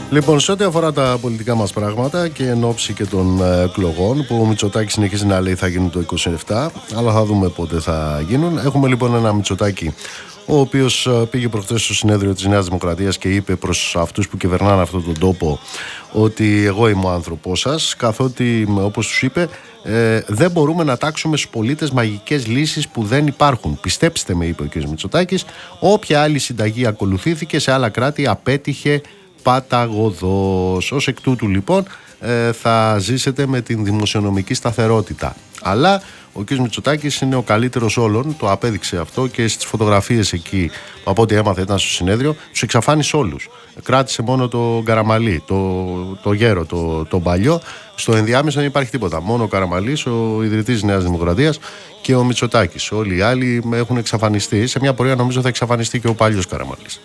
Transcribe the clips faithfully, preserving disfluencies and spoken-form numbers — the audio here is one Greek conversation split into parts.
Λοιπόν, σε ό,τι αφορά τα πολιτικά μας πράγματα και εν ώψη και των εκλογών, που ο Μητσοτάκης συνεχίζει να λέει θα γίνουν το είκοσι επτά, αλλά θα δούμε πότε θα γίνουν. Έχουμε λοιπόν ένα Μητσοτάκη, ο οποίος πήγε προχθές στο συνέδριο της Νέας Δημοκρατίας και είπε προς αυτούς που κυβερνάνε αυτόν τον τόπο ότι εγώ είμαι ο άνθρωπός σας, καθότι όπως τους είπε ε, δεν μπορούμε να τάξουμε στους πολίτες μαγικές λύσεις που δεν υπάρχουν. Πιστέψτε με, είπε ο κ. Μητσοτάκης, όποια άλλη συνταγή ακολουθήθηκε σε άλλα κράτη απέτυχε παταγωδός. Ως εκ τούτου λοιπόν ε, θα ζήσετε με την δημοσιονομική σταθερότητα. Αλλά ο κ. Μητσοτάκης είναι ο καλύτερος όλων, το απέδειξε αυτό και στις φωτογραφίες εκεί που από ό,τι έμαθε ήταν στο συνέδριο, τους εξαφάνισε όλους. Κράτησε μόνο το Καραμαλή, το, το γέρο, το, το παλιό. Στο ενδιάμεσο δεν υπάρχει τίποτα. Μόνο ο Καραμαλής, ο ιδρυτής της Νέας Δημοκρατίας, και ο Μητσοτάκης. Όλοι οι άλλοι έχουν εξαφανιστεί. Σε μια πορεία νομίζω θα εξαφανιστεί και ο παλιός Καραμαλής.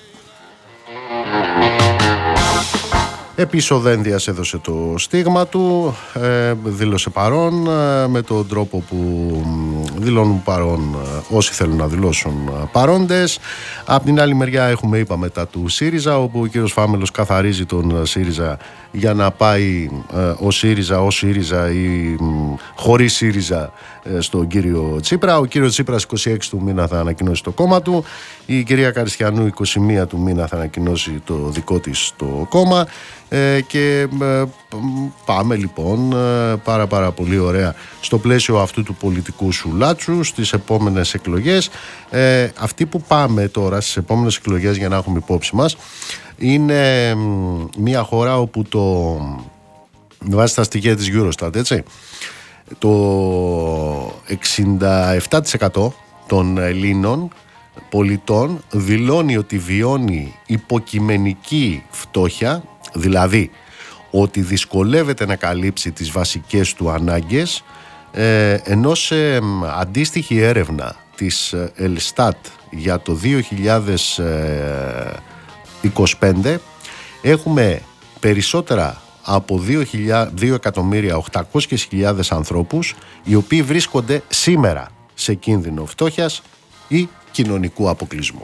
Επίσης ο Δένδιας έδωσε το στίγμα του, ε, δήλωσε παρόν ε, με τον τρόπο που δηλώνουν παρόν ε, όσοι θέλουν να δηλώσουν ε, παρόντες. Απ' την άλλη μεριά έχουμε, είπαμε, τα του ΣΥΡΙΖΑ, όπου ο κύριος Φάμελος καθαρίζει τον ΣΥΡΙΖΑ για να πάει ε, ο ΣΥΡΙΖΑ, ο ΣΥΡΙΖΑ ή ε, χωρίς ΣΥΡΙΖΑ ε, στον κύριο Τσίπρα. Ο κύριος Τσίπρας είκοσι έξι του μήνα θα ανακοινώσει το κόμμα του, η κυρία Καριστιανού είκοσι μία του μήνα θα ανακοινώσει το δικό της το κόμμα. Ε, και ε, πάμε λοιπόν ε, πάρα πάρα πολύ ωραία στο πλαίσιο αυτού του πολιτικού σουλάτσου στις επόμενες εκλογές. Ε, αυτοί που πάμε τώρα στις επόμενες εκλογές, για να έχουμε υπόψη μας, είναι ε, μια χώρα όπου το, με βάση τα στοιχεία της Eurostat, έτσι, το εξήντα επτά τοις εκατό των Ελλήνων πολιτών δηλώνει ότι βιώνει υποκειμενική φτώχεια, δηλαδή ότι δυσκολεύεται να καλύψει τις βασικές του ανάγκες, ε, ενώ σε αντίστοιχη έρευνα της Ελστάτ για το δύο χιλιάδες είκοσι πέντε έχουμε περισσότερα από δύο εκατομμύρια οκτακόσιες χιλιάδες ανθρώπους οι οποίοι βρίσκονται σήμερα σε κίνδυνο φτώχειας ή κοινωνικού αποκλεισμού.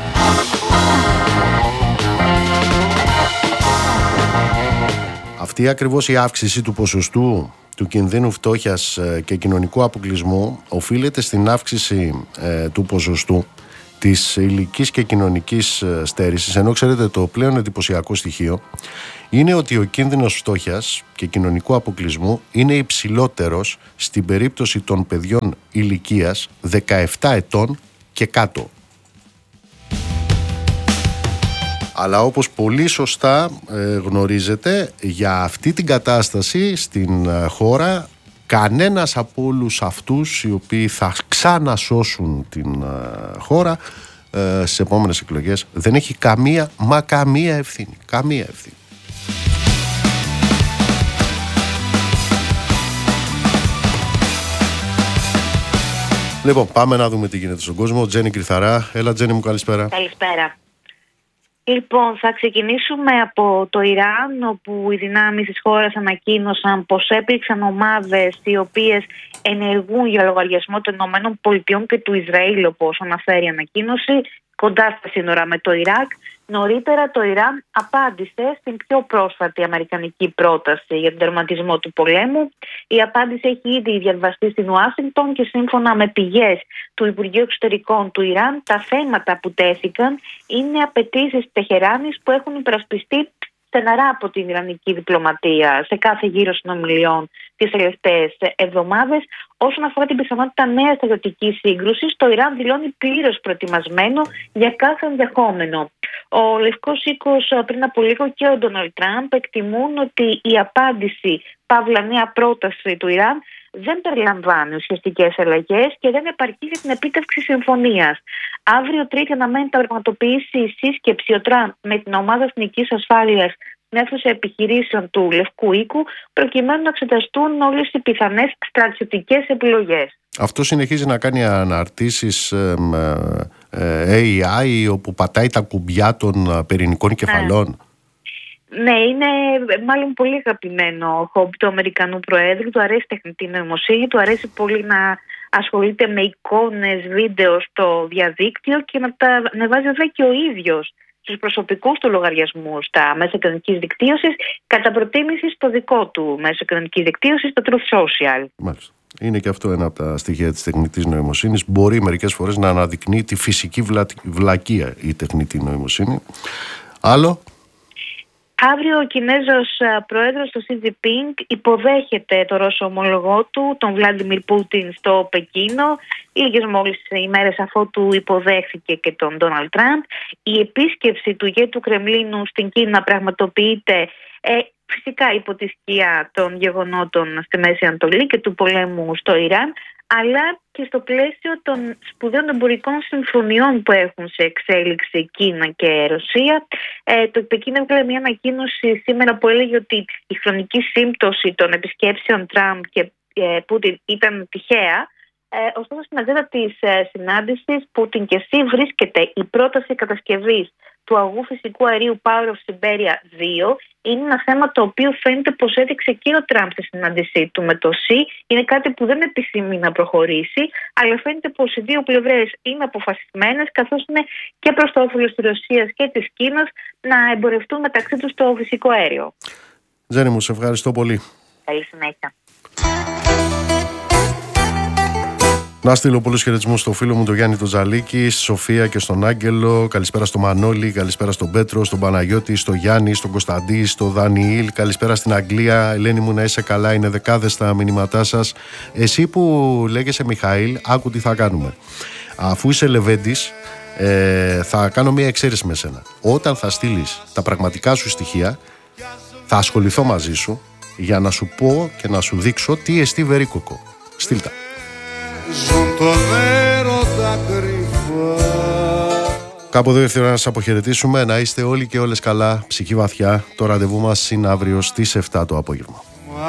Αυτή ακριβώς η αύξηση του ποσοστού του κινδύνου φτώχειας και κοινωνικού αποκλεισμού οφείλεται στην αύξηση ε, του ποσοστού της ηλικής και κοινωνικής στέρησης, ενώ ξέρετε το πλέον εντυπωσιακό στοιχείο είναι ότι ο κίνδυνος φτώχειας και κοινωνικού αποκλεισμού είναι υψηλότερος στην περίπτωση των παιδιών ηλικίας δεκαεπτά ετών και κάτω. Αλλά όπως πολύ σωστά ε, γνωρίζετε, για αυτή την κατάσταση στην ε, χώρα κανένας από όλους αυτούς οι οποίοι θα ξανασώσουν την ε, χώρα ε, στις επόμενες εκλογές δεν έχει καμία, μα καμία ευθύνη. Καμία ευθύνη. Λοιπόν, πάμε να δούμε τι γίνεται στον κόσμο. Τζέννη Κρυθαρά. Έλα, Τζέννη μου, καλησπέρα. Καλησπέρα. Λοιπόν, θα ξεκινήσουμε από το Ιράν, όπου οι δυνάμεις της χώρας ανακοίνωσαν πως έπληξαν ομάδες οι οποίες ενεργούν για λογαριασμό των ΗΠΑ και του Ισραήλ, όπως αναφέρει η ανακοίνωση, κοντά στα σύνορα με το Ιράκ. Νωρίτερα το Ιράν απάντησε στην πιο πρόσφατη αμερικανική πρόταση για τον τερματισμό του πολέμου. Η απάντηση έχει ήδη διαβαστεί στην Ουάσιγκτον και σύμφωνα με πηγές του Υπουργείου Εξωτερικών του Ιράν, τα θέματα που τέθηκαν είναι απαιτήσεις της Τεχεράνης που έχουν υπερασπιστεί στεναρά από την Ιρανική διπλωματία σε κάθε γύρο συνομιλιών τις τελευταίες εβδομάδες. Όσον αφορά την πιθανότητα νέας στρατιωτικής σύγκρουσης, το Ιράν δηλώνει πλήρως προετοιμασμένο για κάθε ενδεχόμενο. Ο Λευκός Οίκος πριν από λίγο και ο Ντόναλντ Τραμπ εκτιμούν ότι η απάντηση, παύλα νέα πρόταση του Ιράν, δεν περιλαμβάνει ουσιαστικές αλλαγές και δεν επαρκεί για την επίτευξη συμφωνίας. Αύριο Τρίτη αναμένεται να πραγματοποιήσει η σύσκεψη ο Τραμπ με την ομάδα εθνικής ασφάλειας στην αίθουσα επιχειρήσεων του Λευκού Οίκου, προκειμένου να εξεταστούν όλες οι πιθανές στρατιωτικές επιλογές. Αυτό συνεχίζει να κάνει αναρτήσεις ε, ε, έι άι όπου πατάει τα κουμπιά των πυρηνικών κεφαλών. Ναι, είναι μάλλον πολύ αγαπημένο χόμπι του Αμερικανού Προέδρου. Του αρέσει η τεχνητή νοημοσύνη, του αρέσει πολύ να ασχολείται με εικόνες, βίντεο στο διαδίκτυο και να τα ανεβάζει βέβαια και ο ίδιος στους προσωπικούς του λογαριασμούς στα μέσα κοινωνικής δικτύωσης, κατά προτίμηση στο δικό του μέσο κοινωνικής δικτύωσης, το Truth Social. Μάλιστα. Είναι και αυτό ένα από τα στοιχεία της τεχνητής νοημοσύνης. Μπορεί μερικές φορές να αναδεικνύει τη φυσική βλα... βλακεία η τεχνητή νοημοσύνη. Άλλο. Αύριο ο Κινέζος πρόεδρος, ο Σι Τζινπίνγκ, υποδέχεται το Ρώσο ομολογό του, τον Βλάντιμιρ Πούτιν, στο Πεκίνο, λίγες μόλις ημέρες αφότου υποδέχθηκε και τον Ντόναλντ Τραμπ. Η επίσκεψη του ηγέτη του Κρεμλίνου στην Κίνα πραγματοποιείται ε, φυσικά υπό τη σκιά των γεγονότων στη Μέση Ανατολή και του πολέμου στο Ιράν, αλλά και στο πλαίσιο των σπουδαίων εμπορικών συμφωνιών που έχουν σε εξέλιξη Κίνα και Ρωσία. Ε, το Πεκίνο έβγαλε μια ανακοίνωση σήμερα που έλεγε ότι η χρονική σύμπτωση των επισκέψεων Τραμπ και ε, Πούτιν ήταν τυχαία. Ε, ωστόσο, στην ατζέντα της ε, συνάντησης Πούτιν και Σι βρίσκεται η πρόταση κατασκευής του αγού φυσικού αερίου Power of Siberia δύο. Είναι ένα θέμα το οποίο φαίνεται πως έδειξε και ο Τραμπ στη συνάντησή του με το Σι. Είναι κάτι που δεν επιθυμεί να προχωρήσει, αλλά φαίνεται πως οι δύο πλευρές είναι αποφασισμένες, καθώς είναι και προς το όφελος της Ρωσίας και της Κίνας, να εμπορευτούν μεταξύ τους το φυσικό αέριο. Ζένη μου, σε ευχαριστώ πολύ. Καλή συνέχεια. Να στείλω πολλούς χαιρετισμούς στο φίλο μου τον Γιάννη τον Τζαλίκη, στη Σοφία και στον Άγγελο. Καλησπέρα στο Μανώλη, καλησπέρα στον Πέτρο, στον Παναγιώτη, στον Γιάννη, στον Κωνσταντή, στον Δανιήλ. Καλησπέρα στην Αγγλία. Ελένη μου, να είσαι καλά, είναι δεκάδες τα μηνύματά σας. Εσύ που λέγεσαι Μιχαήλ, άκου τι θα κάνουμε. Αφού είσαι Λεβέντης, ε, θα κάνω μια εξαίρεση με σένα. Όταν θα στείλεις τα πραγματικά σου στοιχεία, θα ασχοληθώ μαζί σου για να σου πω και να σου δείξω τι εστί βερίκοκο. Στείλτα. Ζουν τον έρωτα κρυφά. Κάπου εδώ ήρθε η ώρα να σας αποχαιρετήσουμε. Να είστε όλοι και όλες καλά, ψυχή βαθιά. Το ραντεβού μας είναι αύριο στις εφτά το απόγευμα.